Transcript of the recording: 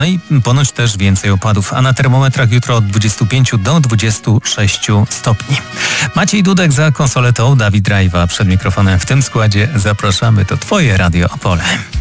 No i ponoć też więcej opadów, a na termometrach jutro od 25 do 26 stopni. Maciej Dudek za konsoletą, Dawid Rajwa przed mikrofonem w tym składzie. Zapraszamy, to Twoje Radio Opole.